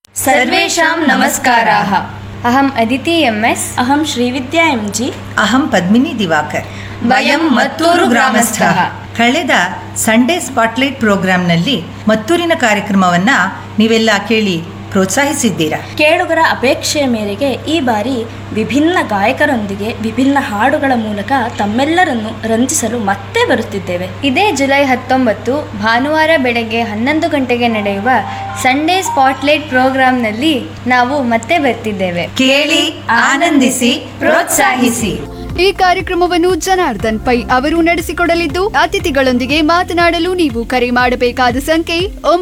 सर्वेषां नमस्काराः। अहम् अदिति एम्.एस्. अहं श्रीविद्या एम्.जि. ಅಹಂ ಪದ್ಮಿನಿ ದಿವಾಕರ್. ವಯಂ ಮತ್ತೂರು ಗ್ರಾಮಸ್ಥಃ. ಕಳೆದ ಸಂಡೇ ಸ್ಪಾಟ್ಲೈಟ್ ಪ್ರೋಗ್ರಾಂನಲ್ಲಿ ಮತ್ತೂರಿನ ಕಾರ್ಯಕ್ರಮವನ್ನ ನೀವೆಲ್ಲ ಕೇಳಿ ಪ್ರೋತ್ಸಾಹಿಸಿದ್ದೀರಾ. ಕೇಳುಗರ ಅಪೇಕ್ಷೆಯ ಮೇರೆಗೆ ಈ ಬಾರಿ ವಿಭಿನ್ನ ಗಾಯಕರೊಂದಿಗೆ ವಿಭಿನ್ನ ಹಾಡುಗಳ ಮೂಲಕ ತಮ್ಮೆಲ್ಲರನ್ನು ರಂಜಿಸಲು ಮತ್ತೆ ಬರುತ್ತಿದ್ದೇವೆ. ಇದೇ ಜುಲೈ 19 ಭಾನುವಾರ ಬೆಳಗ್ಗೆ 11 ಗಂಟೆಗೆ ನಡೆಯುವ ಸಂಡೇ ಸ್ಪಾಟ್ಲೈಟ್ ಪ್ರೋಗ್ರಾಂನಲ್ಲಿ ನಾವು ಮತ್ತೆ ಬರ್ತಿದ್ದೇವೆ. ಕೇಳಿ, ಆನಂದಿಸಿ, ಪ್ರೋತ್ಸಾಹಿಸಿ. ಈ ಕಾರ್ಯಕ್ರಮವನ್ನು ಜನಾರ್ದನ್ ಪೈ ಅವರು ನಡೆಸಿಕೊಡಲಿದ್ದು, ಅತಿಥಿಗಳೊಂದಿಗೆ ಮಾತನಾಡಲು ನೀವು ಕರೆ ಮಾಡಬೇಕಾದ ಸಂಖ್ಯೆ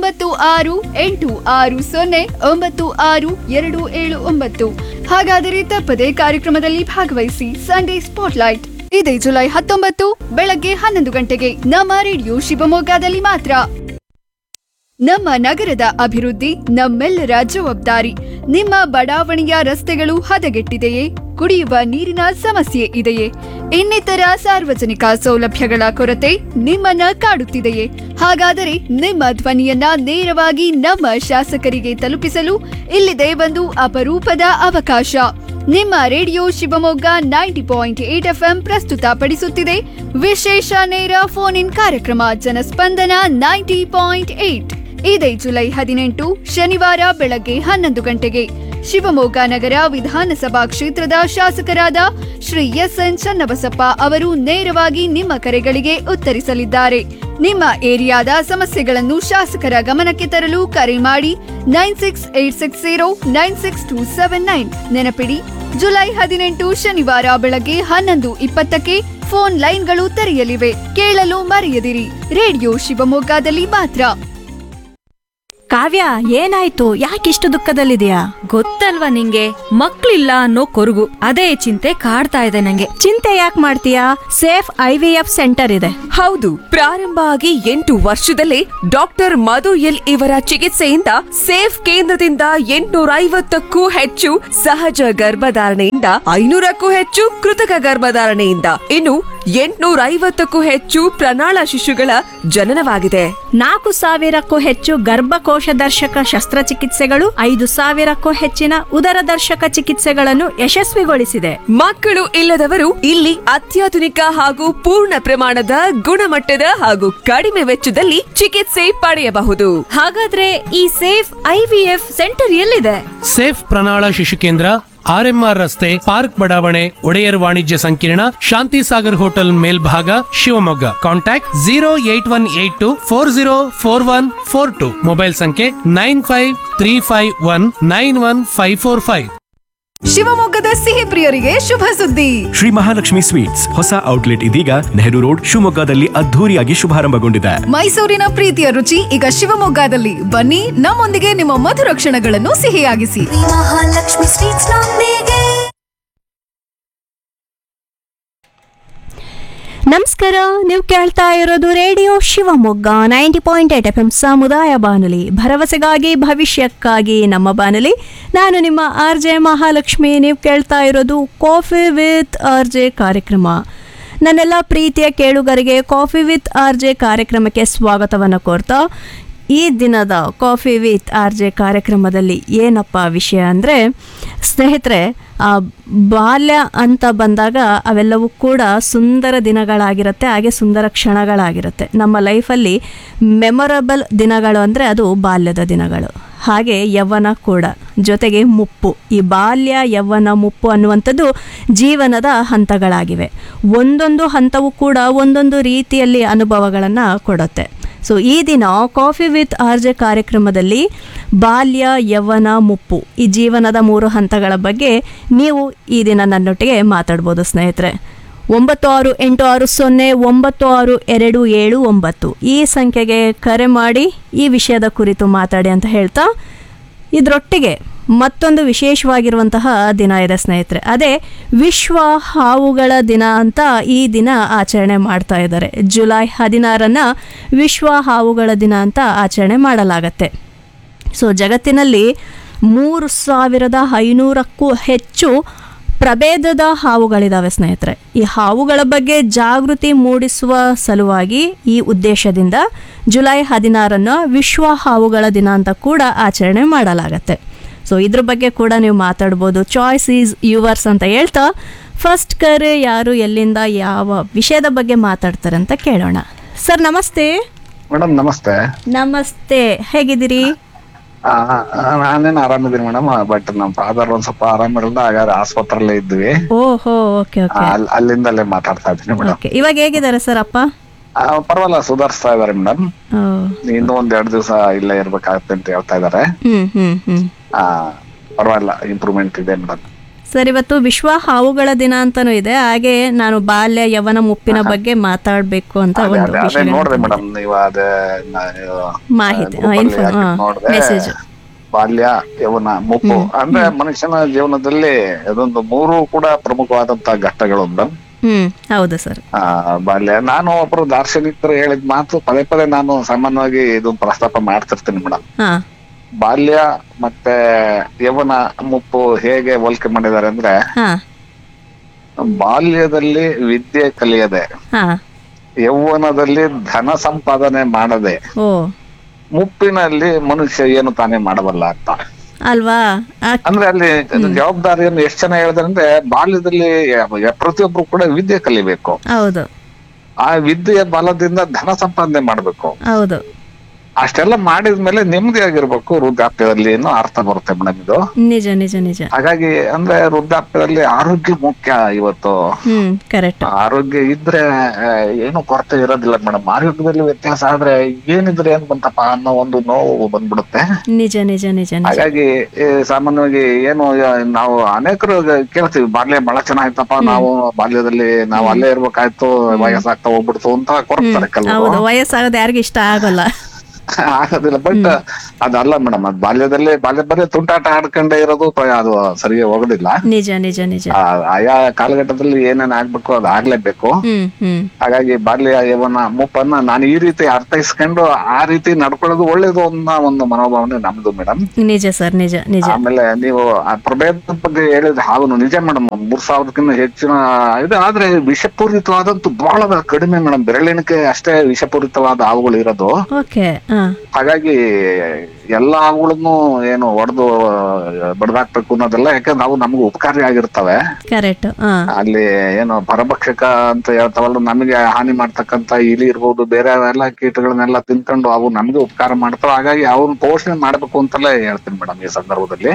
9660962779. ಹಾಗಾದರೆ ತಪ್ಪದೆ ಕಾರ್ಯಕ್ರಮದಲ್ಲಿ ಭಾಗವಹಿಸಿ. ಸಂಡೇ ಸ್ಪಾಟ್ಲೈಟ್ ಇದೇ ಜುಲೈ 19 ಬೆಳಗ್ಗೆ 11 ಗಂಟೆಗೆ ನಮ್ಮ ರೇಡಿಯೋ ಶಿವಮೊಗ್ಗದಲ್ಲಿ ಮಾತ್ರ. ನಮ್ಮ ನಗರದ ಅಭಿವೃದ್ಧಿ ನಮ್ಮೆಲ್ಲರ ಜವಾಬ್ದಾರಿ. ನಿಮ್ಮ ಬಡಾವಣೆಯ ರಸ್ತೆಗಳು ಹದಗೆಟ್ಟಿದೆಯೇ? ಕುಡಿಯುವ ನೀರಿನ ಸಮಸ್ಯೆ ಇದೆಯೇ? ಇನ್ನಿತರ ಸಾರ್ವಜನಿಕ ಸೌಲಭ್ಯಗಳ ಕೊರತೆ ನಿಮ್ಮನ್ನ ಕಾಡುತ್ತಿದೆಯೇ? ಹಾಗಾದರೆ ನಿಮ್ಮ ಧ್ವನಿಯನ್ನ ನೇರವಾಗಿ ನಮ್ಮ ಶಾಸಕರಿಗೆ ತಲುಪಿಸಲು ಇಲ್ಲಿದೆ ಒಂದು ಅಪರೂಪದ ಅವಕಾಶ. ನಿಮ್ಮ ರೇಡಿಯೋ ಶಿವಮೊಗ್ಗ 90.8 FM ಪ್ರಸ್ತುತಪಡಿಸುತ್ತಿದೆ ವಿಶೇಷ ನೇರ ಫೋನ್ ಇನ್ ಕಾರ್ಯಕ್ರಮ ಜನಸ್ಪಂದನ 90.8. ಇದೇ ಜುಲೈ 18 ಶನಿವಾರ ಬೆಳಗ್ಗೆ 11 ಗಂಟೆಗೆ ಶಿವಮೊಗ್ಗ ನಗರ ವಿಧಾನಸಭಾ ಕ್ಷೇತ್ರದ ಶಾಸಕರಾದ ಶ್ರೀ ಎಸ್.ಎನ್. ಚನ್ನಬಸಪ್ಪ ಅವರು ನೇರವಾಗಿ ನಿಮ್ಮ ಕರೆಗಳಿಗೆ ಉತ್ತರಿಸಲಿದ್ದಾರೆ. ನಿಮ್ಮ ಏರಿಯಾದ ಸಮಸ್ಯೆಗಳನ್ನು ಶಾಸಕರ ಗಮನಕ್ಕೆ ತರಲು ಕರೆ ಮಾಡಿ 9686096279. ನೆನಪಿಡಿ, ಜುಲೈ 18 ಶನಿವಾರ ಬೆಳಗ್ಗೆ 11:20ಕ್ಕೆ ಫೋನ್ ಲೈನ್ಗಳು ತೆರೆಯಲಿವೆ. ಕೇಳಲು ಮರೆಯದಿರಿ. ರೇಡಿಯೋ ಶಿವಮೊಗ್ಗದಲ್ಲಿ ಮಾತ್ರ. ಕಾವ್ಯ, ಏನಾಯ್ತು? ಯಾಕಿಷ್ಟು ದುಃಖದಲ್ಲಿದೆಯಾ? ಗೊತ್ತಲ್ವಾ ನಿಂಗೆ, ಮಕ್ಳಿಲ್ಲ ಅನ್ನೋ ಕೊರಗು. ಅದೇ ಚಿಂತೆ ಕಾಡ್ತಾ ಇದೆ ನಂಗೆ. ಚಿಂತೆ ಯಾಕೆ ಮಾಡ್ತೀಯಾ? ಸೇಫ್ IVF ಸೆಂಟರ್ ಇದೆ. ಹೌದು, ಪ್ರಾರಂಭ ಆಗಿ 8 ವರ್ಷದಲ್ಲೇ ಡಾಕ್ಟರ್ ಮಧು ಎಲ್ ಇವರ ಚಿಕಿತ್ಸೆಯಿಂದ ಸೇಫ್ ಕೇಂದ್ರದಿಂದ 850ಕ್ಕೂ ಹೆಚ್ಚು ಸಹಜ ಗರ್ಭಧಾರಣೆಯಿಂದ 500ಕ್ಕೂ ಹೆಚ್ಚು ಕೃತಕ ಗರ್ಭಧಾರಣೆಯಿಂದ ಇನ್ನು 850ಕ್ಕೂ ಹೆಚ್ಚು ಪ್ರಣಾಳ ಶಿಶುಗಳ ಜನನವಾಗಿದೆ. 4,000ಕ್ಕೂ ಹೆಚ್ಚು ಗರ್ಭಕೋಶ ದರ್ಶಕ ಶಸ್ತ್ರಚಿಕಿತ್ಸೆಗಳು, 5,000ಕ್ಕೂ ಹೆಚ್ಚಿನ ಉದರ ದರ್ಶಕ ಚಿಕಿತ್ಸೆಗಳನ್ನು ಯಶಸ್ವಿಗೊಳಿಸಿದೆ. ಮಕ್ಕಳು ಇಲ್ಲದವರು ಇಲ್ಲಿ ಅತ್ಯಾಧುನಿಕ ಹಾಗೂ ಪೂರ್ಣ ಪ್ರಮಾಣದ ಗುಣಮಟ್ಟದ ಹಾಗೂ ಕಡಿಮೆ ವೆಚ್ಚದಲ್ಲಿ ಚಿಕಿತ್ಸೆ ಪಡೆಯಬಹುದು. ಹಾಗಾದ್ರೆ ಈ ಸೇಫ್ IVF ಸೆಂಟರ್ ಎಲ್ಲಿದೆ? ಸೇಫ್ ಪ್ರಣಾಳ ಶಿಶು ಕೇಂದ್ರ, RMR ರಸ್ತೆ, ಪಾರ್ಕ್ ಬಡಾವಣೆ, ಒಡೆಯರ್ ವಾಣಿಜ್ಯ ಸಂಕೀರ್ಣ, ಶಾಂತಿ ಸಾಗರ್ ಹೋಟೆಲ್ ಮೇಲ್ಭಾಗ, ಶಿವಮೊಗ್ಗ. ಕಾಂಟ್ಯಾಕ್ಟ್ 08184044142. ಮೊಬೈಲ್ ಸಂಖ್ಯೆ 9535191545. ಶಿವಮೊಗ್ಗದ ಸಿಹಿ ಪ್ರಿಯರಿಗೆ ಶುಭ ಸುದ್ದಿ. ಶ್ರೀ ಮಹಾಲಕ್ಷ್ಮಿ ಸ್ವೀಟ್ಸ್ ಹೊಸ ಔಟ್ಲೆಟ್ ಇದೀಗ ನೆಹರು ರೋಡ್ ಶಿವಮೊಗ್ಗದಲ್ಲಿ ಅದ್ಧೂರಿಯಾಗಿ ಶುಭಾರಂಭಗೊಂಡಿದೆ. ಮೈಸೂರಿನ ಪ್ರೀತಿಯ ರುಚಿ ಈಗ ಶಿವಮೊಗ್ಗದಲ್ಲಿ. ಬನ್ನಿ, ನಮ್ಮೊಂದಿಗೆ ನಿಮ್ಮ ಮಧುರ ಕ್ಷಣಗಳನ್ನು ಸಿಹಿಯಾಗಿಸಿ. ಮಹಾಲಕ್ಷ್ಮಿ ಸ್ವೀಟ್ಸ್ ನೊಂದಿಗೆ. ನಮಸ್ಕಾರ, ನೀವು ಕೇಳ್ತಾ ಇರೋದು ರೇಡಿಯೋ ಶಿವಮೊಗ್ಗ 90.8 FM ಸಮುದಾಯ ಬಾನುಲಿ, ಭರವಸೆಗಾಗಿ ಭವಿಷ್ಯಕ್ಕಾಗಿ ನಮ್ಮ ಬಾನುಲಿ. ನಾನು ನಿಮ್ಮ RJ ಮಹಾಲಕ್ಷ್ಮಿ. ನೀವು ಕೇಳ್ತಾ ಇರೋದು ಕಾಫಿ ವಿತ್ RJ ಕಾರ್ಯಕ್ರಮ. ನನ್ನೆಲ್ಲ ಪ್ರೀತಿಯ ಕೇಳುಗರಿಗೆ ಕಾಫಿ ವಿತ್ RJ ಕಾರ್ಯಕ್ರಮಕ್ಕೆ ಸ್ವಾಗತವನ್ನು ಕೋರ್ತಾ, ಈ ದಿನದ ಕಾಫಿ ವಿತ್ RJ ಕಾರ್ಯಕ್ರಮದಲ್ಲಿ ಏನಪ್ಪ ವಿಷಯ ಅಂದರೆ, ಸ್ನೇಹಿತರೆ, ಬಾಲ್ಯ ಅಂತ ಬಂದಾಗ ಅವೆಲ್ಲವೂ ಕೂಡ ಸುಂದರ ದಿನಗಳಾಗಿರುತ್ತೆ, ಹಾಗೆ ಸುಂದರ ಕ್ಷಣಗಳಾಗಿರುತ್ತೆ. ನಮ್ಮ ಲೈಫಲ್ಲಿ ಮೆಮೊರಬಲ್ ದಿನಗಳು ಅಂದರೆ ಅದು ಬಾಲ್ಯದ ದಿನಗಳು, ಹಾಗೆ ಯೌವನ ಕೂಡ, ಜೊತೆಗೆ ಮುಪ್ಪು. ಈ ಬಾಲ್ಯ, ಯೌವನ, ಮುಪ್ಪು ಅನ್ನುವಂಥದ್ದು ಜೀವನದ ಹಂತಗಳಾಗಿವೆ. ಒಂದೊಂದು ಹಂತವೂ ಕೂಡ ಒಂದೊಂದು ರೀತಿಯಲ್ಲಿ ಅನುಭವಗಳನ್ನು ಕೊಡುತ್ತೆ. ಸೊ ಈ ದಿನ ಕಾಫಿ ವಿತ್ RJ ಕಾರ್ಯಕ್ರಮದಲ್ಲಿ ಬಾಲ್ಯ, ಯೌವನ, ಮುಪ್ಪು, ಈ ಜೀವನದ 3 ಹಂತಗಳ ಬಗ್ಗೆ ನೀವು ಈ ದಿನ ನನ್ನೊಟ್ಟಿಗೆ ಮಾತಾಡ್ಬೋದು ಸ್ನೇಹಿತರೆ. 9660962779 ಈ ಸಂಖ್ಯೆಗೆ ಕರೆ ಮಾಡಿ ಈ ವಿಷಯದ ಕುರಿತು ಮಾತಾಡಿ ಅಂತ ಹೇಳ್ತಾ, ಇದರೊಟ್ಟಿಗೆ ಮತ್ತೊಂದು ವಿಶೇಷವಾಗಿರುವಂತಹ ದಿನ ಇದೆ ಸ್ನೇಹಿತರೆ. ಅದೇ ವಿಶ್ವ ಹಾವುಗಳ ದಿನ ಅಂತ ಈ ದಿನ ಆಚರಣೆ ಮಾಡ್ತಾ ಇದ್ದಾರೆ. ಜುಲೈ 16 ವಿಶ್ವ ಹಾವುಗಳ ದಿನ ಅಂತ ಆಚರಣೆ ಮಾಡಲಾಗತ್ತೆ. ಸೊ ಜಗತ್ತಿನಲ್ಲಿ 3,500ಕ್ಕೂ ಹೆಚ್ಚು ಪ್ರಭೇದದ ಹಾವುಗಳಿದಾವೆ ಸ್ನೇಹಿತರೆ. ಈ ಹಾವುಗಳ ಬಗ್ಗೆ ಜಾಗೃತಿ ಮೂಡಿಸುವ ಸಲುವಾಗಿ ಈ ಉದ್ದೇಶದಿಂದ ಜುಲೈ 16 ವಿಶ್ವ ಹಾವುಗಳ ದಿನ ಅಂತ ಕೂಡ ಆಚರಣೆ ಮಾಡಲಾಗತ್ತೆ. ಸೊ ಇದ್ರ ಬಗ್ಗೆ ಕೂಡ ನೀವು ಮಾತಾಡ್ಬೋದು. ಚಾಯ್ಸ್ ಈಸ್ ಯುವರ್ಸ್ ಅಂತ ಹೇಳ್ತಾ ಫಸ್ಟ್ ಕರೆ ಯಾರು ಎಲ್ಲಿಂದ ಯಾವ ವಿಷಯದ ಬಗ್ಗೆ ಮಾತಾಡ್ತಾರೆ ಅಂತ ಕೇಳೋಣ. ಸರ್ ನಮಸ್ತೆ. ಮೇಡಮ್ ನಮಸ್ತೆ. ನಮಸ್ತೆ, ಹೇಗಿದ್ದೀರಿ? ನಾನೇನು ಆರಾಮಿದ್ದೀನಿ ಮೇಡಮ್, ಬಟ್ ನಮ್ಮ ಫಾದರ್ ಒಂದ್ ಸ್ವಲ್ಪ ಆರಾಮಿರಲ್ಲ, ಹಾಗಾದ್ರೆ ಆಸ್ಪತ್ರೆಲ್ಲೇ ಇದ್ವಿ. ಓಹೋ, ಓಕೆ ಓಕೆ. ಅಲ್ಲಿಂದಲೇ ಮಾತಾಡ್ತಾ ಇದ್ದೀನಿ ಮೇಡಮ್. ಇವಾಗ ಹೇಗಿದ್ದಾರೆ ಸರ್ ಅಪ್ಪ? ಪರವಾಗಿಲ್ಲ, ಸುಧಾರಿಸ್ತಾ ಇದಾರೆ ಮೇಡಮ್. ಇನ್ನೂ ಒಂದೆರಡು ದಿವಸ ಇಲ್ಲೇ ಇರ್ಬೇಕಾಗತ್ತೆ ಅಂತ ಹೇಳ್ತಾ ಇದಾರೆ. ಪರವಾಗಿಲ್ಲ, ಇಂಪ್ರೂವ್ಮೆಂಟ್ ಇದೆ ಮೇಡಮ್. ಸರ್, ಇವತ್ತು ವಿಶ್ವ ಹಾವುಗಳ ದಿನ ಅಂತಾನೂ ಇದೆ, ಹಾಗೆ ನಾನು ಬಾಲ್ಯ ಯವನ ಮುಪ್ಪಿನ ಬಗ್ಗೆ ಮಾತಾಡ್ಬೇಕು ಅಂತ ಒಂದು ನೋಡ್ದೆ ಮೇಡಮ್. ನೀವು ಅದೇ ಮಾಹಿತಿ ಮೆಸೇಜ್. ಬಾಲ್ಯ ಯವನ ಮುಪ್ಪು ಅಂದ್ರೆ ಮನುಷ್ಯನ ಜೀವನದಲ್ಲಿ ಅದೊಂದು 3 ಕೂಡ ಪ್ರಮುಖವಾದಂತಹ ಘಟ್ಟಗಳು ಮೇಡಮ್. ಹೌದು ಸರ್. ಬಾಲ್ಯ, ನಾನು ಒಬ್ರು ದಾರ್ಶನಿಕರು ಹೇಳಿದ ಮಾತು ಪದೇ ಪದೇ ನಾನು ಸಾಮಾನ್ಯವಾಗಿ ಇದೊಂದು ಪ್ರಸ್ತಾಪ ಮಾಡ್ತಿರ್ತೀನಿ ಮೇಡಮ್. ಬಾಲ್ಯ ಮತ್ತೆ ಯವನ ಮುಪ್ಪು ಹೇಗೆ ಹೋಲಿಕೆ ಮಾಡಿದ್ದಾರೆ ಅಂದ್ರೆ, ಬಾಲ್ಯದಲ್ಲಿ ವಿದ್ಯೆ ಕಲಿಯದೆ, ಯೌವನದಲ್ಲಿ ಧನ ಸಂಪಾದನೆ ಮಾಡದೆ, ಮುಪ್ಪಿನಲ್ಲಿ ಮನುಷ್ಯ ಏನು ತಾನೇ ಮಾಡಬಲ್ಲ ಅಂತ ಅಲ್ವಾ. ಅಂದ್ರೆ ಅಲ್ಲಿ ಜವಾಬ್ದಾರಿಯನ್ನು ಎಷ್ಟು ಜನ ಹೇಳಿದ್ರೆ ಅಂದ್ರೆ, ಬಾಲ್ಯದಲ್ಲಿ ಪ್ರತಿಯೊಬ್ರು ಕೂಡ ವಿದ್ಯೆ ಕಲಿಬೇಕು. ಹೌದು. ಆ ವಿದ್ಯೆಯ ಬಲದಿಂದ ಧನ ಸಂಪಾದನೆ ಮಾಡ್ಬೇಕು. ಹೌದು. ಅಷ್ಟೆಲ್ಲ ಮಾಡಿದ್ಮೇಲೆ ನೆಮ್ಮದಿಯಾಗಿರ್ಬೇಕು. ವೃದ್ಧಾಪ್ಯದಲ್ಲಿ ಏನೋ ಅರ್ಥ ಬರುತ್ತೆ ಮೇಡಮ್ ಇದು. ನಿಜ ನಿಜ ನಿಜ. ಹಾಗಾಗಿ ಅಂದ್ರೆ ವೃದ್ಧಾಪ್ಯದಲ್ಲಿ ಆರೋಗ್ಯ ಮುಖ್ಯ ಇವತ್ತು. ಕರೆಕ್ಟ್. ಆರೋಗ್ಯ ಇದ್ರೆ ಏನು ಕೊರತೆ ಇರೋದಿಲ್ಲ ಮೇಡಮ್. ಆರೋಗ್ಯದಲ್ಲಿ ವ್ಯತ್ಯಾಸ ಆದ್ರೆ ಏನಿದ್ರೆ ಏನ್ ಬಂತಪ್ಪ ಅನ್ನೋ ಒಂದು ನೋವು ಬಂದ್ಬಿಡುತ್ತೆ. ನಿಜ ನಿಜ ನಿಜ. ಹಾಗಾಗಿ ಸಾಮಾನ್ಯವಾಗಿ ಏನು ನಾವು ಅನೇಕರು ಕೇಳ್ತೀವಿ, ಬಾಲ್ಯ ಬಹಳ ಚೆನ್ನಾಗಿತ್ತಪ್ಪ, ನಾವು ಬಾಲ್ಯದಲ್ಲಿ ನಾವು ಅಲ್ಲೇ ಇರ್ಬೇಕಾಯ್ತು, ವಯಸ್ಸಾಗ್ತಾ ಹೋಗ್ಬಿಡ್ತು ಅಂತ ಕೊರಗ್ತಾರೆ ಕೆಲವರು. ವಯಸ್ಸಾಗೋದು ಯಾರಿಗೂ ಇಷ್ಟ ಆಗೋಲ್ಲ, ಆಗೋದಿಲ್ಲ. ಬಟ್ ಅದಲ್ಲ ಮೇಡಮ್, ಅದ್ ಬಾಲ್ಯದಲ್ಲಿ ಬರೀ ತುಂಟಾಟ ಆಡ್ಕೊಂಡೇ ಇರೋದು ಅದು ಸರಿಯಾಗಿ ಹೋಗೋದಿಲ್ಲ. ನಿಜ ನಿಜ ನಿಜ. ಆಯಾ ಕಾಲಘಟ್ಟದಲ್ಲಿ ಏನೇನ್ ಆಗ್ಬೇಕು ಅದು ಆಗ್ಲೇಬೇಕು. ಹಾಗಾಗಿ ಬಾಲ್ಯ ಯವನ ಮುಪ್ಪನ್ನ ನಾನು ಈ ರೀತಿ ಅರ್ಥೈಸ್ಕೊಂಡು ಆ ರೀತಿ ನಡ್ಕೊಳ್ಳೋದು ಒಳ್ಳೇದು ಅನ್ನೋ ಒಂದು ಮನೋಭಾವನೆ ನಮ್ದು ಮೇಡಮ್. ನಿಜ ಸರ್, ನಿಜ ನಿಜ. ಆಮೇಲೆ ನೀವು ಆ ಪ್ರಭೇದದ ಬಗ್ಗೆ ಹೇಳಿದ್ರೆ ಹಾವು ನಿಜ ಮೇಡಮ್, 3000ಕ್ಕಿಂತ ಹೆಚ್ಚಿನ ಇದು. ಆದ್ರೆ ವಿಷಪೂರಿತವಾದಂತೂ ಬಹಳ ಕಡಿಮೆ ಮೇಡಮ್, ಬೆರಳಿನಕ್ಕೆ ಅಷ್ಟೇ ವಿಷಪೂರಿತವಾದ ಹಾವುಗಳು ಇರೋದು. ಹಾಗಾಗಿ ಎಲ್ಲಾ ಹಾವುಗಳನ್ನು ಏನು ಹೊಡೆದು ಬಡ್ದಾಕ್ಬೇಕು ಅನ್ನೋದಲ್ಲ, ಯಾಕಂದ್ರೆ ಅವು ನಮ್ಗೆ ಉಪಕಾರಿ ಆಗಿರ್ತವೆ. ಕರೆಕ್ಟ್. ಅಲ್ಲಿ ಏನು ಪರಭಕ್ಷಕ ಅಂತ ಹೇಳ್ತಾವಲ್ಲ, ನಮಗೆ ಹಾನಿ ಮಾಡ್ತಕ್ಕಂತ ಇಲಿ ಇರ್ಬೋದು, ಬೇರೆ ಎಲ್ಲ ಕೀಟಗಳನ್ನೆಲ್ಲ ತಿನ್ಕೊಂಡು ಅವು ನಮ್ಗೆ ಉಪಕಾರ ಮಾಡ್ತಾವ. ಹಾಗಾಗಿ ಅವ್ರನ್ನ ಪೋಷಣೆ ಮಾಡ್ಬೇಕು ಅಂತಲೇ ಹೇಳ್ತೀನಿ ಮೇಡಮ್ ಈ ಸಂದರ್ಭದಲ್ಲಿ.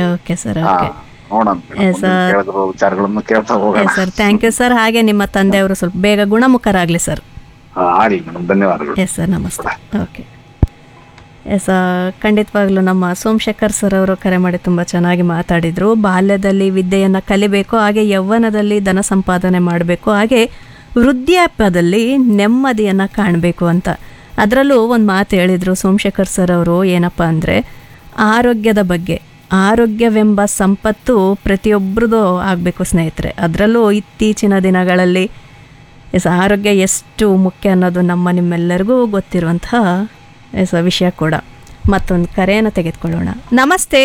ನೋಡೋಣ ವಿಚಾರಗಳನ್ನು ಕೇಳ್ತಾ ಹೋಗೋಣ ಸರ್. Thank you sir. ಹಾಗೆ ನಿಮ್ಮ ತಂದೆಯವರು ಸ್ವಲ್ಪ ಬೇಗ ಗುಣಮುಖರಾಗ್ಲಿ ಸರ್. ಆಗಲಿ ಮೇಡಮ್, ಧನ್ಯವಾದಗಳು. ಎಸ್ ಸರ್, ನಮಸ್ತೆ. ಓಕೆ. ಎಸ್, ಖಂಡಿತವಾಗ್ಲೂ ನಮ್ಮ ಸೋಮಶೇಖರ್ ಸರ್ ಅವರು ಕರೆ ಮಾಡಿ ತುಂಬ ಚೆನ್ನಾಗಿ ಮಾತಾಡಿದರು. ಬಾಲ್ಯದಲ್ಲಿ ವಿದ್ಯೆಯನ್ನು ಕಲಿಬೇಕು, ಹಾಗೆ ಯೌವನದಲ್ಲಿ ಧನ ಸಂಪಾದನೆ ಮಾಡಬೇಕು, ಹಾಗೆ ವೃದ್ಧಾಪ್ಯದಲ್ಲಿ ನೆಮ್ಮದಿಯನ್ನು ಕಾಣಬೇಕು ಅಂತ. ಅದರಲ್ಲೂ ಒಂದು ಮಾತು ಹೇಳಿದರು ಸೋಮಶೇಖರ್ ಸರ್ ಅವರು, ಏನಪ್ಪ ಅಂದರೆ ಆರೋಗ್ಯದ ಬಗ್ಗೆ. ಆರೋಗ್ಯವೆಂಬ ಸಂಪತ್ತು ಪ್ರತಿಯೊಬ್ಬರದು ಆಗಬೇಕು ಸ್ನೇಹಿತರೆ. ಅದರಲ್ಲೂ ಇತ್ತೀಚಿನ ದಿನಗಳಲ್ಲಿ ಆರೋಗ್ಯ ಎಷ್ಟು ಮುಖ್ಯ ಅನ್ನೋದು ನಿಮ್ಮೆಲ್ಲರಿಗೂ ಗೊತ್ತಿರುವಂತಹ ವಿಷಯ ಕೂಡ. ಮತ್ತೊಂದು ಕರೆಯನ್ನು ತೆಗೆದುಕೊಳ್ಳೋಣ. ನಮಸ್ತೆ.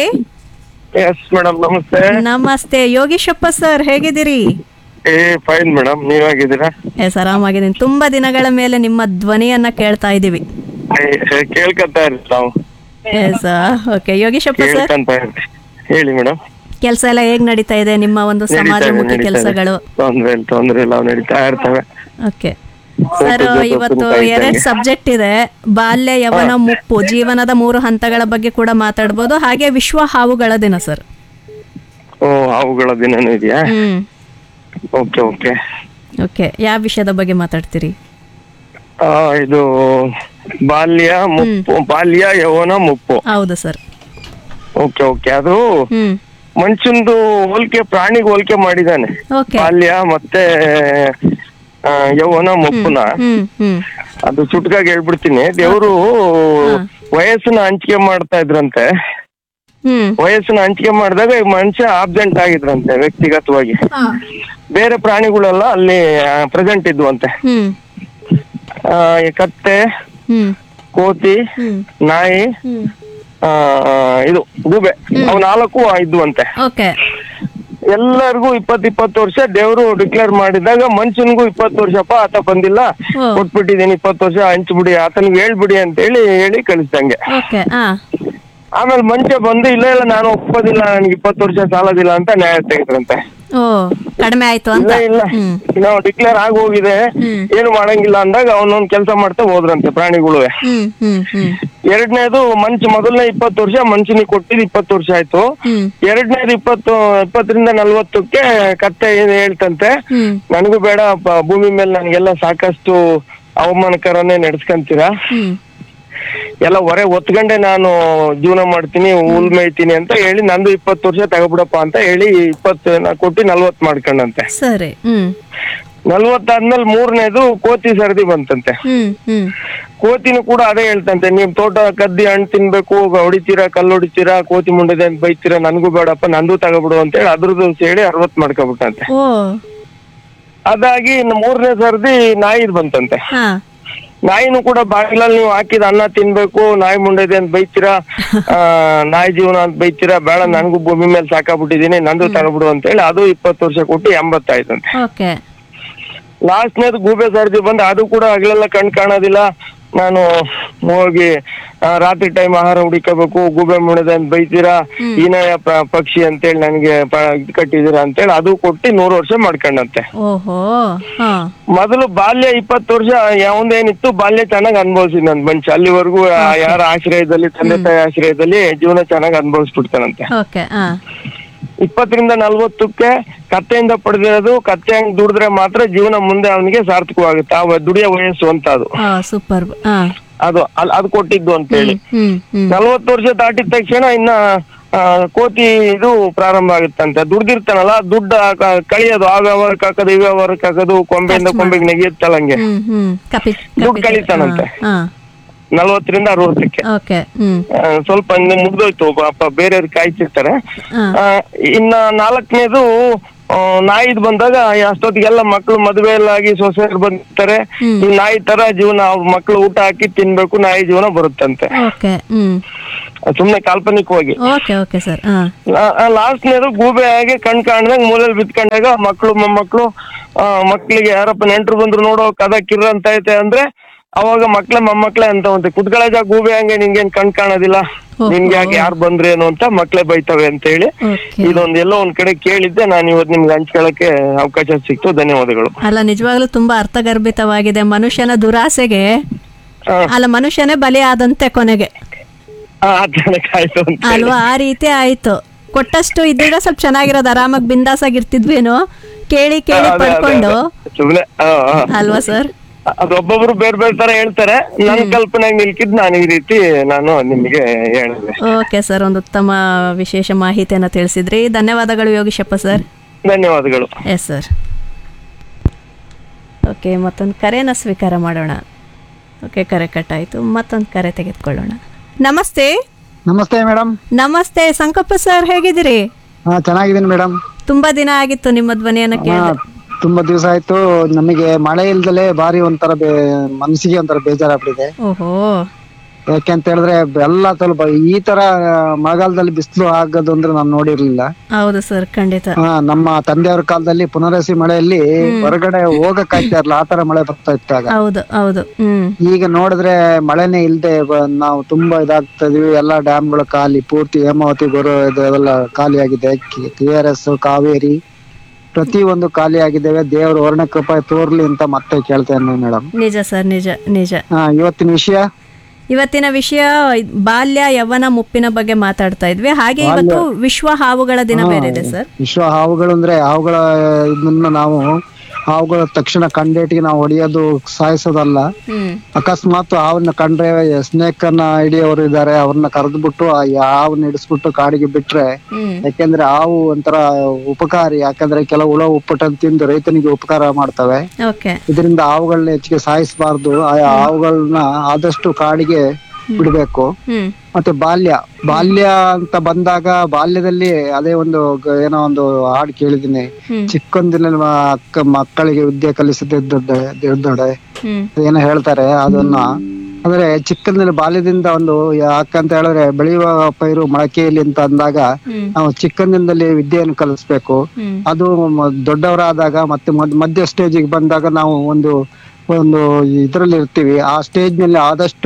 ನಮಸ್ತೆ. ನಮಸ್ತೆ ಯೋಗೀಶಪ್ಪ ಸರ್, ಹೇಗಿದ್ದೀರಿ? ಫೈನ್ ಮೇಡಮ್, ನೀವ್ ಹೇಗಿದ್ದೀರಾ? ಎಸ್, ಆರಾಮಾಗಿದ್ದೀನಿ. ತುಂಬಾ ದಿನಗಳ ಮೇಲೆ ನಿಮ್ಮ ಧ್ವನಿಯನ್ನ ಕೇಳ್ತಾ ಇದೀವಿ. ಕೇಳ್ಕೊಂತ ನಾವು. S, okay. ಯೋಗೀಶಪ್ಪ ಸರ್, ಹೇಳಿ ಮೇಡಮ್. ಕೆಲಸ ಎಲ್ಲ ಹೇಗ್ ನಡೀತಾ ಇದೆ ನಿಮ್ಮ ಒಂದು ಸಮಾಜಮುಖಿ ಕೆಲಸಗಳು? ತೊಂದ್ರೆ ಇಲ್ಲ, ನಡೀತಾ ಇರ್ತವೆ. ಓಕೆ ಸರ್, ಇವತ್ತು 2 ಸಬ್ಜೆಕ್ಟ್ ಇದೆ. ಬಾಲ್ಯ ಯವನ ಮುಪ್ಪು, ಜೀವನದ 3 ಹಂತಗಳ ಬಗ್ಗೆ ಕೂಡ ಮಾತಾಡ್ಬೋದು, ಹಾಗೆ ವಿಶ್ವ ಹಾವುಗಳ ದಿನ ಸರ್. ಹಾವುಗಳ ದಿನನೂ ಇದೆಯಾ? Okay okay okay. ಯಾವ ವಿಷಯದ ಬಗ್ಗೆ ಮಾತಾಡ್ತೀರಿ? ಇದು ಬಾಲ್ಯ ಮುಪ್ಪು, ಬಾಲ್ಯ ಯವನ ಮುಪ್ಪು. ಹೌದು ಸರ್. Okay okay. ಅದು ಮನುಷ್ಯಂದು ಹೋಲಿಕೆ, ಪ್ರಾಣಿಗೆ ಹೋಲಿಕೆ ಮಾಡಿದಾನೆ ಬಾಲ್ಯ ಮತ್ತೆ ಯೌವನ ಮುಪ್ಪುನ. ಅದು ಚುಟ್ಕಾಗಿ ಹೇಳ್ಬಿಡ್ತೀನಿ. ದೇವ್ರು ವಯಸ್ಸನ್ನ ಹಂಚಿಕೆ ಮಾಡ್ತಾ ಇದ್ರಂತೆ. ವಯಸ್ಸನ್ನ ಹಂಚಿಕೆ ಮಾಡಿದಾಗ ಮನುಷ್ಯ ಆಬ್ಸೆಂಟ್ ಆಗಿದ್ರಂತೆ ವ್ಯಕ್ತಿಗತವಾಗಿ. ಬೇರೆ ಪ್ರಾಣಿಗಳೆಲ್ಲ ಅಲ್ಲಿ ಪ್ರೆಸೆಂಟ್ ಇದ್ವಂತೆ. ಕತ್ತೆ, ಕೋತಿ, ನಾಯಿ, ಇದು ಗೂಬೆ, ಅವು 4 ಇದ್ವಂತೆ. ಎಲ್ಲರಿಗೂ 20 ವರ್ಷ ದೇವ್ರು ಡಿಕ್ಲೇರ್ ಮಾಡಿದಾಗ ಮನುಷ್ಯನ್ಗೂ 20 ವರ್ಷಪ್ಪ, ಆತ ಬಂದಿಲ್ಲ, ಕೊಟ್ಬಿಟ್ಟಿದ್ದೀನಿ 20 ವರ್ಷ, ಹಂಚ್ಬಿಡಿ, ಆತನಿಗೆ ಹೇಳ್ಬಿಡಿ ಅಂತ ಹೇಳಿ ಕಳಿಸ್ದಂಗೆ. ಆಮೇಲೆ ಮಂಚ ಬಂದು ಇಲ್ಲ ನಾನು ಒಪ್ಪೋದಿಲ್ಲ, ನನ್ಗೆ 20 ವರ್ಷ ಸಾಲೋದಿಲ್ಲ ಅಂತ ನ್ಯಾಯ ತೆಗೆದ್ರಂತೆ. ಓ, ಕಡಿಮೆ ಆಯ್ತು ಅಂತ. ಇಲ್ಲ ನಾವು ಡಿಕ್ಲೇರ್ ಆಗಿ ಹೋಗಿದೆ, ಏನು ಮಾಡಂಗಿಲ್ಲ ಅಂದಾಗ ಅವನೊಂದ್ ಕೆಲಸ ಮಾಡ್ತಾ ಹೋದ್ರಂತೆ ಪ್ರಾಣಿಗಳು. ಎರಡನೇದು ಮೊದಲನೇ 20 ವರ್ಷ ಮನುಷ್ಯನಿಗೆ ಕೊಟ್ಟಿದ್ 20 ವರ್ಷ ಆಯ್ತು. ಎರಡನೇದು 20ರಿಂದ 40ಕ್ಕೆ ಕತ್ತೆ ಏನ್ ಹೇಳ್ತಂತೆ, ನನಗೂ ಬೇಡ ಭೂಮಿ ಮೇಲೆ ನನ್ಗೆಲ್ಲ ಸಾಕಷ್ಟು ಅವಮಾನಕರನ್ನೇ ನಡೆಸ್ಕೊಂತೀರಾ, ಎಲ್ಲ ಹೊರೆ ಒತ್ಕೊಂಡೆ ನಾನು ಜೀವನ ಮಾಡ್ತೀನಿ, ಹುಲ್ ಮೇಯ್ತೀನಿ ಅಂತ ಹೇಳಿ ನಂದು 20 ವರ್ಷ ತಗೋಬಿಡಪ್ಪ ಅಂತ ಹೇಳಿ 20 ಕೊಟ್ಟು 40 ಮಾಡ್ಕೊಂಡಂತೆ. ಸರಿ. 40 ಆದ್ಮೇಲೆ ಮೂರನೇದು ಕೋತಿ ಸರದಿ ಬಂತಂತೆ. ಕೋತಿನೂ ಕೂಡ ಅದೇ ಹೇಳ್ತಂತೆ, ನೀವ್ ತೋಟ ಕದ್ದಿ ಹಣ್ಣು ತಿನ್ಬೇಕು, ಹೊಡಿತೀರಾ, ಕಲ್ಲು ಹೊಡಿತೀರಾ, ಕೋತಿ ಮುಂಡದೆ ಅಂತ ಬೈತೀರಾ, ನನ್ಗೂ ಬೇಡಪ್ಪ ನಂದು ತಗೋಬಿಡು ಅಂತ ಹೇಳಿ ಅದ್ರದ್ದು ಹೇಳಿ 60 ಮಾಡ್ಕೊಬಿಟ್ಟಂತೆ. ಅದಾಗಿ ಮೂರನೇ ಸರದಿ ನಾಯಿದ್ ಬಂತಂತೆ. ನಾಯಿನೂ ಕೂಡ ಬಾಗಿಲಲ್ಲಿ ನೀವು ಹಾಕಿದ ಅನ್ನ ತಿನ್ಬೇಕು, ನಾಯಿ ಮುಂಡದೆ ಅಂತ ಬೈತೀರಾ, ನಾಯಿ ಜೀವನ ಅಂತ ಬೈತೀರಾ, ಬೇಡ ನನ್ಗೂ ಭೂಮಿ ಮೇಲೆ ಸಾಕಾಗ್ಬಿಟ್ಟಿದೀನಿ, ನಂದು ತಗೋಬಿಡು ಅಂತ ಹೇಳಿ ಅದು 20 ವರ್ಷ ಕೊಟ್ಟು 80 ಆಯ್ತಂತೆ. ಲಾಸ್ಟ್ನೇದು ಗೂಬೆ ಸರ್ದಿ ಬಂದು ಅದು ಕೂಡ ಹಗಲೆಲ್ಲ ಕಣ್ ಕಾಣೋದಿಲ್ಲ, ನಾನು ಹೋಗಿ ರಾತ್ರಿ ಟೈಮ್ ಆಹಾರ ಹುಡುಕಬೇಕು, ಗೂಬೆ ಮುಣದೆ ಅಂತ ಬೈತೀರಾ, ಹೀನಾಯ ಪಕ್ಷಿ ಅಂತೇಳಿ ನನಗೆ ಇದು ಕಟ್ಟಿದೀರಾ ಅಂತೇಳಿ ಅದು ಕೊಟ್ಟು 100 ವರ್ಷ ಮಾಡ್ಕೊಂಡಂತೆ. ಮೊದಲು ಬಾಲ್ಯ 20 ವರ್ಷ ಯಾವ್ದೇನಿತ್ತು ಬಾಲ್ಯ ಚೆನ್ನಾಗ್ ಅನುಭವಿಸಿದ್ ನನ್ ಮನುಷ್ಯ, ಅಲ್ಲಿವರೆಗೂ ಯಾರ ಆಶ್ರಯದಲ್ಲಿ, ತಂದೆ ತಾಯಿ ಆಶ್ರಯದಲ್ಲಿ ಜೀವನ ಚೆನ್ನಾಗ್ ಅನುಭವಿಸ್ಬಿಡ್ತಾನಂತೆ. 20ರಿಂದ 40ಕ್ಕೆ ಕತ್ತೆಯಿಂದ ಪಡೆದಿರೋದು, ಕತ್ತೆ ಹಂಗ್ ದುಡಿದ್ರೆ ಮಾತ್ರ ಜೀವನ ಮುಂದೆ ಅವನಿಗೆ ಸಾರ್ಥಕವಾಗುತ್ತೆ, ಆ ದುಡಿಯೋ ವಯಸ್ಸು ಅಂತ ಅದು. ಸೂಪರ್. ಅದು ಕೊಟ್ಟಿದ್ದು ಅಂತ ಹೇಳಿ 40 ವರ್ಷ ದಾಟಿದ ತಕ್ಷಣ ಇನ್ನ ಕೋತಿ ಇದು ಪ್ರಾರಂಭ ಆಗುತ್ತಂತೆ. ದುಡ್ದಿರ್ತಾನಲ್ಲ, ದುಡ್ಡು ಕಳಿಯೋದು, ಆಗ ವರ್ಕ್ ಹಾಕೋದು, ಈಗ ವರ್ಕ್ ಹಾಕೋದು, ಕೊಂಬೆಯಿಂದ ಕೊಂಬೆಗೆ ನೆಗೆಯುತ್ತಲ್ಲ ಹಂಗೆ ದುಡ್ಡು ಕಳೀತಾನಂತೆ 40ರಿಂದ 60ಕ್ಕೆ. ಸ್ವಲ್ಪ ಮುಗ್ದೋಯ್ತು, ಪಾಪ ಬೇರೆಯವ್ರು ಕಾಯ್ತಿರ್ತಾರೆ. ಇನ್ನ 4ನೇದು ನಾಯಿದ್ ಬಂದಾಗ ಅಷ್ಟೊತ್ತಿಗೆಲ್ಲ ಮಕ್ಳು ಮದುವೆಯಲ್ಲಾಗಿ ಸೊಸೆಯರು ಬಂದಿರ್ತಾರೆ, ಈ ನಾಯಿ ತರ ಜೀವನ, ಅವ್ರ ಮಕ್ಳು ಊಟ ಹಾಕಿ ತಿನ್ಬೇಕು, ನಾಯಿ ಜೀವನ ಬರುತ್ತಂತೆ, ಸುಮ್ನೆ ಕಾಲ್ಪನಿಕವಾಗಿ. ಲಾಸ್ಟ್ನೇದು ಗೂಬೆ ಹಾಗೆ ಕಣ್ ಕಾಣ್ದಾಗ ಮೂಲೆಯಲ್ಲಿ ಬಿತ್ಕೊಂಡಾಗ ಮಕ್ಳು ಮೊಮ್ಮಕ್ಳು, ಮಕ್ಳಿಗೆ ಯಾರಪ್ಪ ನೆಂಟ್ರು ಬಂದ್ರು ನೋಡೋ ಕದ ಕಿರ್ರ ಅಂತ ಐತೆ ಅಂದ್ರೆ ಅವಾಗ ಮೊಮ್ಮಕ್ಳೇ ಅಂತ ಒಂದು ಕುತ್ಕೊಳ್ಳೋಜ ಗೂಬೆ ಹಂಗೆ ನಿಂಗೇನ್ ಕಣ್ ಕಾಣೋದಿಲ್ಲ, ನಿನ್ಗೆ ಯಾಕೆ ಯಾರು ಬಂದ್ರೇನು ಅಂತ ಮಕ್ಳೇ ಬೈತವೆ ಅಂತ ಹೇಳಿ ಇದೊಂದ್ ಎಲ್ಲೋ ಒಂದ್ ಕಡೆ ಕೇಳಿದ್ದೆ, ನಾನು ಇವತ್ತು ನಿಮ್ಗೆ ಹಂಚ್ಕೊಳ್ಳಕ್ಕೆ ಅವಕಾಶ ಸಿಕ್ತು. ಧನ್ಯವಾದಗಳು. ಅಲ್ಲ, ನಿಜವಾಗ್ಲೂ ತುಂಬಾ ಅರ್ಥಗರ್ಭಿತವಾಗಿದೆ. ಮನುಷ್ಯನ ದುರಾಸೆಗೆ ಮನುಷ್ಯನೇ ಬಲಿ ಆದಂತೆ ಕೊನೆಗೆ ಅಲ್ವಾ? ಆ ರೀತಿ ಆಯ್ತು. ಕೊಟ್ಟಷ್ಟು ಇದ್ದಾಗ ಸ್ವಲ್ಪ ಚೆನ್ನಾಗಿರೋದು, ಆರಾಮಾಗಿ ಬಿಂದಾಸಾಗಿರ್ತಿದ್ವೇನೋ, ಕೇಳಿ ಪಡ್ಕೊಂಡು ಅಲ್ವಾ ಸರ್? ಅದೊಬ್ಬೊಬ್ರು ಬೇರೆ ತರ ಹೇಳ್ತಾರೆ, ನನ್ನ ಕಲ್ಪನೆಗೆ ನಿಲ್ಕಿದ್ ನಾನು ಈ ರೀತಿ ನಿಮಗೆ ಹೇಳಿದೆ. ಓಕೆ ಸರ್, ಒಂದು ಉತ್ತಮ ವಿಶೇಷ ಮಾಹಿತಿಯನ್ನ ತಿಳಿಸಿದ್ರಿ. ಧನ್ಯವಾದಗಳು ಯೋಗೀಶಪ್ಪ ಸರ್. ಧನ್ಯವಾದಗಳು. Yes sir. ಓಕೆ, ಮತ್ತೊಂದು ಕರೆನ ಸ್ವೀಕಾರ ಮಾಡೋಣ. ಓಕೆ, ಕರೆ ಕಟ್ಟಾಯ್ತು. ಮತ್ತೊಂದು ಕರೆ ತೆಗೆದುಕೊಳ್ಳೋಣ. ನಮಸ್ತೆ. ನಮಸ್ತೆ ಮೇಡಮ್. ನಮಸ್ತೆ ಸಂಕಪ್ಪ ಸರ್, ಹೇಗಿದ್ದೀರಿ? ಚೆನ್ನಾಗಿದ್ದೀನಿ ಮೇಡಮ್. ತುಂಬಾ ದಿನ ಆಗಿತ್ತು ನಿಮ್ಮ ಧ್ವನಿಯನ್ನ ಕೇಳಿ. ತುಂಬಾ ದಿವಸ ಆಯ್ತು. ನಮಗೆ ಮಳೆ ಇಲ್ದಲೆ ಬಾರಿ ಒಂಥರ ಮನಸ್ಸಿಗೆ ಒಂಥರ ಬೇಜಾರಾಗ್ಬಿಟ್ಟಿದೆ. ಓಹೋ. ಯಾಕೆಂತ ಹೇಳಿದ್ರೆ ಎಲ್ಲ ಸ್ವಲ್ಪ ಈ ತರ ಮಳೆಗಾಲದಲ್ಲಿ ಬಿಸಿಲು ಆಗೋದು ಅಂದ್ರೆ ನಾನು ನೋಡಿರ್ಲಿಲ್ಲ. ಹೌದು ಸರ್, ಖಂಡಿತ. ನಮ್ಮ ತಂದೆಯವ್ರ ಕಾಲದಲ್ಲಿ ಪುನರಸಿ ಮಳೆಯಲ್ಲಿ ಹೊರಗಡೆ ಹೋಗಕ್ಕಾಗ್ತಾ ಇರ್ಲಿಲ್ಲ, ಆ ತರ ಮಳೆ ಬರ್ತಾ ಇತ್ತಾಗ. ಹೌದು ಹೌದು. ಈಗ ನೋಡಿದ್ರೆ ಮಳೆನೇ ಇಲ್ದೆ ನಾವು ತುಂಬಾ ಇದಾಗ್ತಾ ಇದೀವಿ. ಎಲ್ಲಾ ಡ್ಯಾಮ್ಗಳು ಖಾಲಿ, ಪೂರ್ತಿ ಹೇಮಾವತಿ ಇದೆಲ್ಲ ಖಾಲಿ ಆಗಿದೆ. KRS, ಕಾವೇರಿ ಪ್ರತಿ ಒಂದು ಖಾಲಿ ಆಗಿದ್ದೇವೆ. ದೇವರು ವರ್ಣ ಕೃಪೆ ತೋರ್ಲಿ ಅಂತ ಮತ್ತೆ ಕೇಳ್ತೇನೆ ಮೇಡಮ್. ನಿಜ ಸರ್, ನಿಜ ನಿಜ. ಇವತ್ತಿನ ವಿಷಯ ಬಾಲ್ಯ ಯೌವನ ಮುಪ್ಪಿನ ಬಗ್ಗೆ ಮಾತಾಡ್ತಾ ಇದ್ವಿ. ಹಾಗೆ ಇವತ್ತು ವಿಶ್ವ ಹಾವುಗಳ ದಿನ ಬೇರೆ ಇದೆ ಸರ್. ವಿಶ್ವ ಹಾವುಗಳು ಅಂದ್ರೆ ಹಾವುಗಳ ಇದನ್ನ ನಾವು ಹಾವುಗಳ ತಕ್ಷಣ ಕಂಡೇಟಿಗೆ ನಾವು ಹೊಡೆಯೋದು, ಸಾಯಿಸೋದಲ್ಲ. ಅಕಸ್ಮಾತ್ ಹಾವನ್ನ ಕಂಡ್ರೆ ಸ್ನೇಕ್ ಅನ್ನ ಹಿಡಿಯೋರು ಇದಾರೆ, ಅವ್ರನ್ನ ಕರೆದ್ಬಿಟ್ಟು ಆ ಹಾವನ್ನ ಹಿಡಿಸ್ಬಿಟ್ಟು ಕಾಡಿಗೆ ಬಿಟ್ರೆ, ಯಾಕೆಂದ್ರೆ ಹಾವು ಒಂಥರ ಉಪಕಾರಿ. ಯಾಕಂದ್ರೆ ಕೆಲವು ಹುಳ ಉಪ್ಪಟನ್ ತಿಂದು ರೈತನಿಗೆ ಉಪಕಾರ ಮಾಡ್ತವೆ. ಇದರಿಂದ ಹಾವುಗಳನ್ನ ಹೆಚ್ಚಿಗೆ ಸಾಯಿಸಬಾರ್ದು. ಆ ಹಾವುಗಳನ್ನ ಆದಷ್ಟು ಕಾಡಿಗೆ ಬಿಡ್ಬೇಕು. ಮತ್ತೆ ಬಾಲ್ಯ ಅಂತ ಬಂದಾಗ, ಬಾಲ್ಯದಲ್ಲಿ ಅದೇ ಒಂದು ಏನೋ ಒಂದು ಹಾಡು ಕೇಳಿದೀನಿ, ಚಿಕ್ಕಂದಿನ ಮಕ್ಕಳಿಗೆ ವಿದ್ಯೆ ಕಲಿಸದೆ ದೊಡ್ಡ ಏನೋ ಹೇಳ್ತಾರೆ. ಅದನ್ನ ಅಂದ್ರೆ ಚಿಕ್ಕಂದಿನ ಬಾಲ್ಯದಿಂದ ಒಂದು, ಯಾಕಂತ ಹೇಳಿದ್ರೆ ಬೆಳೆಯುವ ಪೈರು ಮೊಳಕೆಯಲ್ಲಿ ಅಂತ ಅಂದಾಗ ನಾವು ಚಿಕ್ಕಂದಿನದಲ್ಲಿ ವಿದ್ಯೆಯನ್ನು ಕಲಿಸ್ಬೇಕು. ಅದು ದೊಡ್ಡವರಾದಾಗ ಮತ್ತೆ ಮಧ್ಯ ಸ್ಟೇಜಿಗೆ ಬಂದಾಗ ನಾವು ಒಂದು ಇದ್ರಲ್ಲಿ ಇರ್ತೀವಿ. ಆ ಸ್ಟೇಜ್ ನಲ್ಲಿ ಆದಷ್ಟು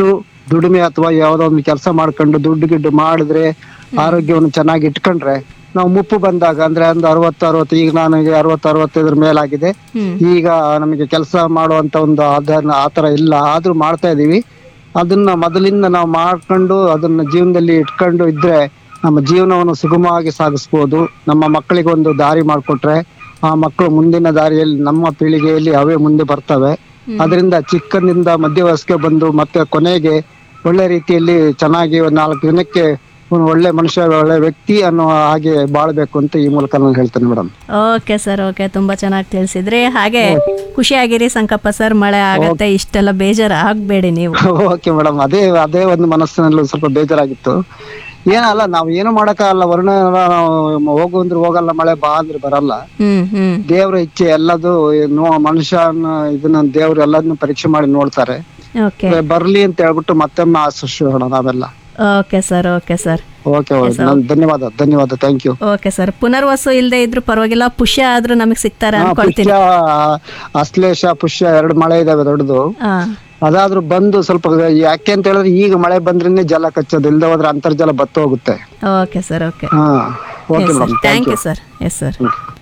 ದುಡಿಮೆ ಅಥವಾ ಯಾವ್ದೋ ಒಂದು ಕೆಲಸ ಮಾಡ್ಕೊಂಡು ದುಡ್ಡು ಗಿಡ್ಡು ಮಾಡಿದ್ರೆ ಆರೋಗ್ಯವನ್ನು ಚೆನ್ನಾಗಿ ಇಟ್ಕೊಂಡ್ರೆ ನಾವು ಮುಪ್ಪು ಬಂದಾಗ ಅಂದ್ರೆ ಒಂದು 60 ಈಗ ನನಗೆ 60-65 ಮೇಲಾಗಿದೆ. ಈಗ ನಮಗೆ ಕೆಲಸ ಮಾಡುವಂತ ಒಂದು ಆತರ ಇಲ್ಲ, ಆದ್ರೂ ಮಾಡ್ತಾ ಇದೀವಿ. ಅದನ್ನ ಮೊದಲಿಂದ ನಾವು ಮಾಡ್ಕೊಂಡು ಅದನ್ನ ಜೀವನದಲ್ಲಿ ಇಟ್ಕೊಂಡು ಇದ್ರೆ ನಮ್ಮ ಜೀವನವನ್ನು ಸುಗಮವಾಗಿ ಸಾಗಿಸ್ಬೋದು. ನಮ್ಮ ಮಕ್ಕಳಿಗೆ ಒಂದು ದಾರಿ ಮಾಡಿಕೊಟ್ರೆ ಆ ಮಕ್ಕಳು ಮುಂದಿನ ದಾರಿಯಲ್ಲಿ ನಮ್ಮ ಪೀಳಿಗೆಯಲ್ಲಿ ಅವೇ ಮುಂದೆ ಬರ್ತವೆ. ಅದರಿಂದ ಚಿಕ್ಕನಿಂದ ಮಧ್ಯವಯಸ್ಸಿಗೆ ಬಂದು ಮತ್ತೆ ಕೊನೆಗೆ ಒಳ್ಳೆ ರೀತಿಯಲ್ಲಿ ಚೆನ್ನಾಗಿ 4 ದಿನಕ್ಕೆ ಒಳ್ಳೆ ಮನುಷ್ಯ, ಒಳ್ಳೆ ವ್ಯಕ್ತಿ ಅನ್ನೋ ಹಾಗೆ ಬಾಳ್ಬೇಕು ಅಂತ ಈ ಮೂಲಕ ನಾನು ಹೇಳ್ತೇನೆ ಮೇಡಮ್. ಓಕೆ ಸರ್, ಓಕೆ, ತುಂಬಾ ಚೆನ್ನಾಗಿ ತಿಳಿಸಿದ್ರಿ. ಹಾಗೆ ಖುಷಿಯಾಗಿರಿ ಸಂಕಪ್ಪ ಸರ್, ಮಳೆ ಆಗತ್ತೆ, ಇಷ್ಟೆಲ್ಲ ಬೇಜಾರು ಆಗ್ಬೇಡಿ ನೀವು. ಓಕೆ ಮೇಡಮ್, ಅದೇ ಒಂದು ಮನಸ್ಸಿನಲ್ಲಿ ಸ್ವಲ್ಪ ಬೇಜಾರಾಗಿತ್ತು. ಏನಲ್ಲ, ನಾವು ಏನು ಮಾಡಕ್ಕಾಗಲ್ಲ, ವರ್ಣ ಹೋಗು ಅಂದ್ರೆ ಹೋಗಲ್ಲ, ಮಳೆ ಬಾ ಅಂದ್ರೆ ಬರಲ್ಲ. ದೇವ್ರ ಇಚ್ಛೆ ಎಲ್ಲದು. ಮನುಷ್ಯನ ಇದನ್ನ ದೇವ್ರು ಎಲ್ಲದನ್ನು ಪರೀಕ್ಷೆ ಮಾಡಿ ನೋಡ್ತಾರೆ. ಬರ್ಲಿ ಅಂತ ಹೇಳ್ಬಿಟ್ಟು ಮತ್ತೊಮ್ಮೆ ಆಶಿಸೋಣ ನಾವೆಲ್ಲ. Okay sir, okay sir, okay, ಧನ್ಯವಾದ, thank you. Okay sir, Punarvasu ಇಲ್ಲದೆ ಇದ್ರು ಪರವಾಗಿಲ್ಲ, ಪುಷ್ಯ ಆದ್ರೂ ನಮಗ್ ಸಿಗ್ತಾರೆ ಅನ್ಕೊಳ್ತೀನಿ. ಅಶ್ಲೇಷ, ಪುಷ್ಯ 2 ಮಳೆ ಇದಾವೆ ದೊಡ್ಡದು. ಅದಾದ್ರೂ ಬಂದು ಸ್ವಲ್ಪ, ಯಾಕೆ ಅಂತ ಹೇಳಿದ್ರೆ ಈಗ ಮಳೆ ಬಂದ್ರೇನೆ ಜಲ ಕಚ್ಚೋದು, ಇಲ್ದ ಹೋದ್ರೆ ಅಂತರ್ಜಲ ಬತ್ತ ಹೋಗುತ್ತೆ. Okay sir, okay, thank you sir. Yes sir.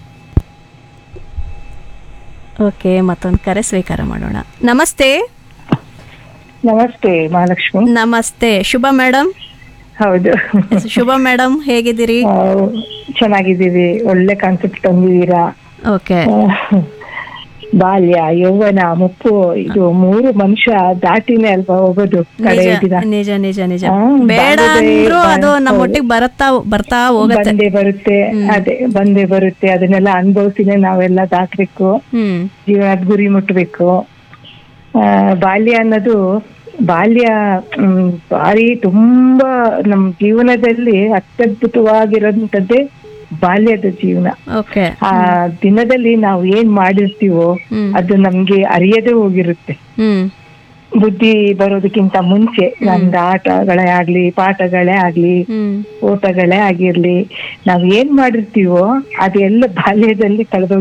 Okay, ಮತ್ತೊಂದು ಕರೆ ಸ್ವೀಕಾರ ಮಾಡೋಣ. ನಮಸ್ತೆ. ನಮಸ್ತೆ ಮಹಾಲಕ್ಷ್ಮಿ. ನಮಸ್ತೆ ಶುಭ ಮೇಡಮ್. ಹೌದು, ಶುಭ ಮೇಡಮ್, ಹೇಗಿದ್ದೀರಿ? ಚೆನ್ನಾಗಿದ್ದೀವಿ. ಒಳ್ಳೆ ಕಾನ್ಸೆಪ್ಟ್ ತಂದಿದ್ದೀರಾ. ಓಕೆ. ಬಾಲ್ಯ, ಯೌವನ, ಮುಪ್ಪು, ಇದು 3 ಮನುಷ್ಯ ದಾಟಿನೇ ಅಲ್ವಾ ಹೋಗೋದು ಕಡೆ ದಿನ. ನಿಜ ನಿಜ ನಿಜ. ಬೇಡ ಅಂದ್ರೂ ಅದು ನಮ್ಮೊಟ್ಟಿಗೆ ಬರ್ತಾ ಹೋಗುತ್ತೆ. ಬಂದೇ ಬರುತ್ತೆ. ಅದನ್ನೆಲ್ಲ ಅನುಭವಿಸಿನೇ ನಾವೆಲ್ಲ ದಾಟ್ಬೇಕು, ಜೀವನದ ಗುರಿ ಮುಟ್ಬೇಕು. ಬಾಲ್ಯ ಅನ್ನೋದು ಭಾರಿ ತುಂಬಾ ನಮ್ ಜೀವನದಲ್ಲಿ ಅತ್ಯದ್ಭುತವಾಗಿರೋಂಥದ್ದೇ ಬಾಲ್ಯದ ಜೀವನ. ಆ ದಿನದಲ್ಲಿ ನಾವು ಏನ್ ಮಾಡಿರ್ತೀವೋ ಅದು ನಮ್ಗೆ ಅರಿಯದೇ ಹೋಗಿರುತ್ತೆ. ಬುದ್ಧಿ ಬರೋದಕ್ಕಿಂತ ಮುಂಚೆ ನಮ್ದು ಆಟಗಳೇ ಆಗ್ಲಿ, ಪಾಠಗಳೇ ಆಗ್ಲಿ, ಓಟಗಳೇ ಆಗಿರ್ಲಿ, ನಾವ್ ಏನ್ ಮಾಡಿರ್ತೀವೋ ಅದೆಲ್ಲ ಬಾಲ್ಯದಲ್ಲಿ ಕಳೆದೋಗಿ